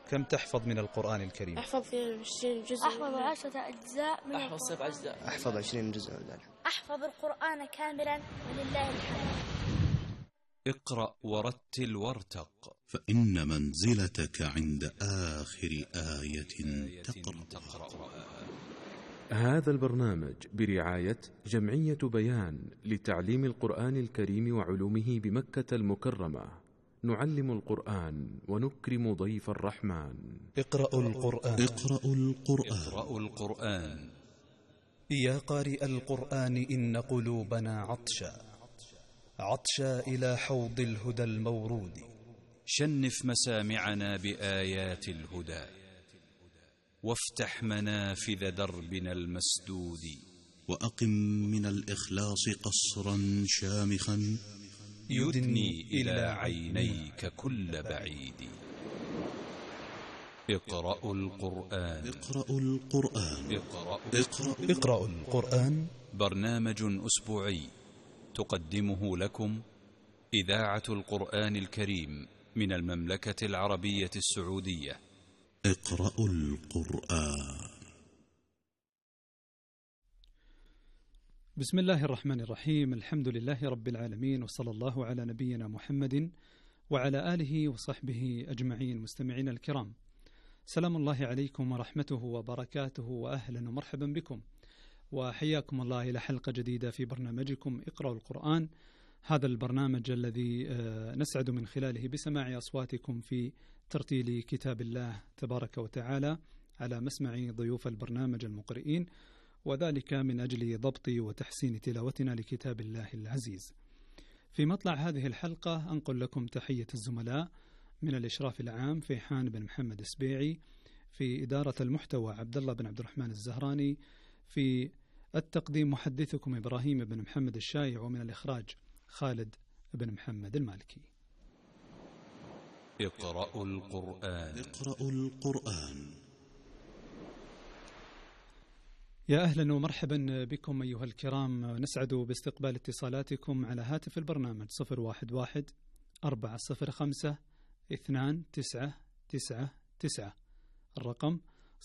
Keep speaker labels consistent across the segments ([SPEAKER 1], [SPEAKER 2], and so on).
[SPEAKER 1] كم تحفظ من القرآن الكريم؟
[SPEAKER 2] أحفظ في 20 جزء.
[SPEAKER 3] أحفظ 10 أجزاء من
[SPEAKER 4] أحفظ 7 أجزاء.
[SPEAKER 5] أحفظ 20 جزء.
[SPEAKER 3] أحفظ القرآن كاملا ولله الحمد.
[SPEAKER 6] اقرأ ورتل وارتق،
[SPEAKER 7] فإن منزلتك عند آخر آية تقرأها.
[SPEAKER 8] هذا البرنامج برعاية جمعية بيان لتعليم القرآن الكريم وعلومه بمكة المكرمة. نعلم القرآن ونكرم ضيف الرحمن.
[SPEAKER 1] اقرأوا القرآن.
[SPEAKER 7] اقرأوا القرآن.
[SPEAKER 6] اقرأوا القرآن.
[SPEAKER 1] يا قارئ القرآن إن قلوبنا عطشا إلى حوض الهدى المورود.
[SPEAKER 6] شنف مسامعنا بآيات الهدى، وافتح منافذ دربنا المسدود.
[SPEAKER 7] وأقم من الإخلاص قصرا شامخا
[SPEAKER 6] يدني إلى عينيك كل بعيد. اقرأوا القرآن.
[SPEAKER 7] اقرأوا القرآن.
[SPEAKER 1] اقرأوا القرآن.
[SPEAKER 6] برنامج أسبوعي تقدمه لكم إذاعة القرآن الكريم من المملكة العربية السعودية.
[SPEAKER 7] اقرأوا القرآن.
[SPEAKER 9] بسم الله الرحمن الرحيم. الحمد لله رب العالمين، وصلى الله على نبينا محمد وعلى آله وصحبه أجمعين. مستمعين الكرام، سلام الله عليكم ورحمته وبركاته، وأهلا ومرحبا بكم، وحياكم الله إلى حلقة جديدة في برنامجكم اقرأوا القرآن. هذا البرنامج الذي نسعد من خلاله بسماع أصواتكم في ترتيل كتاب الله تبارك وتعالى على مسمع ضيوف البرنامج المقرئين، وذلك من أجل ضبط وتحسين تلاوتنا لكتاب الله العزيز. في مطلع هذه الحلقة أنقل لكم تحية الزملاء من الإشراف العام فيحان بن محمد السبيعي، في إدارة المحتوى عبد الله بن عبد الرحمن الزهراني، في التقديم محدثكم إبراهيم بن محمد الشايع، ومن الإخراج خالد بن محمد المالكي.
[SPEAKER 6] اقرأوا القرآن.
[SPEAKER 7] اقرأوا القرآن.
[SPEAKER 9] يا أهلا ومرحبا بكم أيها الكرام. نسعد باستقبال اتصالاتكم على هاتف البرنامج 011-405-2999. الرقم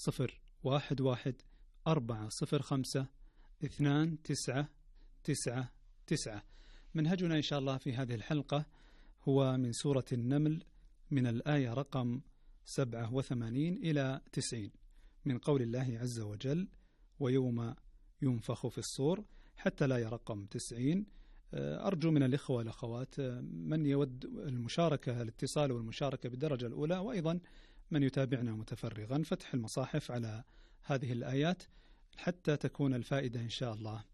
[SPEAKER 9] 011-405-2999. منهجنا إن شاء الله في هذه الحلقة هو من سورة النمل، من الآية رقم 87 إلى 90، من قول الله عز وجل: ويوم ينفخ في الصور، حتى لا رقم 90. أرجو من الإخوة والأخوات من يود المشاركة، الاتصال والمشاركة بالدرجة الأولى، وأيضا من يتابعنا متفرغا فتح المصاحف على هذه الآيات حتى تكون الفائدة إن شاء الله